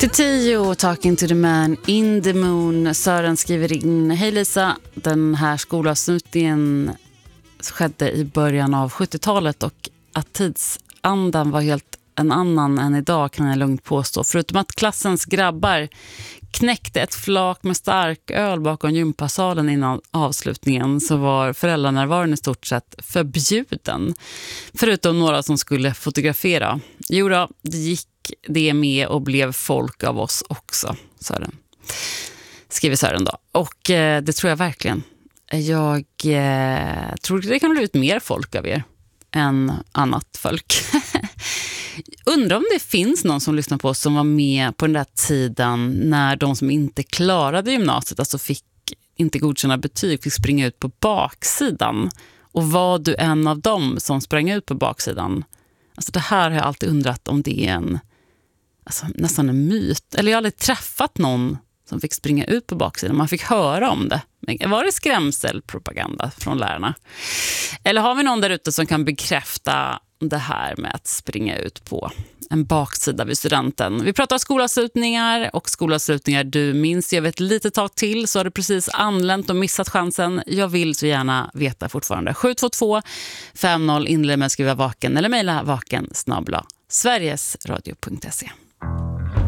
Till 10, Talking to the man in the moon. Sören skriver in: hej Lisa, den här skolavslutningen skedde i början av 70-talet och att tidsandan var helt en annan än idag kan jag lugnt påstå. Förutom att klassens grabbar knäckte ett flak med stark öl bakom gympasalen innan avslutningen, så var föräldranärvaron i stort sett förbjuden. Förutom några som skulle fotografera. Jo då, det gick det med och blev folk av oss också, Sören. Skriver Sören då. Och det tror jag verkligen. Jag tror det kan bli ut mer folk av er än annat folk. Undrar om det finns någon som lyssnar på oss som var med på den där tiden när de som inte klarade gymnasiet, alltså fick inte godkänna betyg, fick springa ut på baksidan. Och var du en av dem som sprang ut på baksidan? Alltså det här har jag alltid undrat om det är nästan en myt. Eller jag har aldrig träffat någon som fick springa ut på baksidan. Man fick höra om det. Men var det skrämselpropaganda från lärarna? Eller har vi någon där ute som kan bekräfta det här med att springa ut på en baksida vid studenten? Vi pratar skolavslutningar och skolavslutningar du minns. Jag vet lite tag till så har du precis anlänt och missat chansen. Jag vill så gärna veta fortfarande. 722-50 inled med att skriva vaken eller mejla vaken@sverigesradio.se.